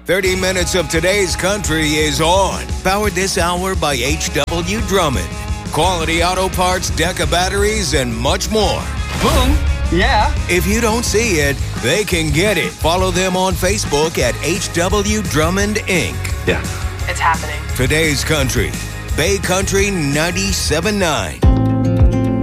30 minutes of today's country is on. Powered this hour by H.W. Drummond. Quality auto parts, Deca batteries, and much more. Boom. Yeah. If you don't see it, they can get it. Follow them on Facebook at H.W. Drummond, Inc. Yeah. It's happening. Today's country. Bay Country 97.9.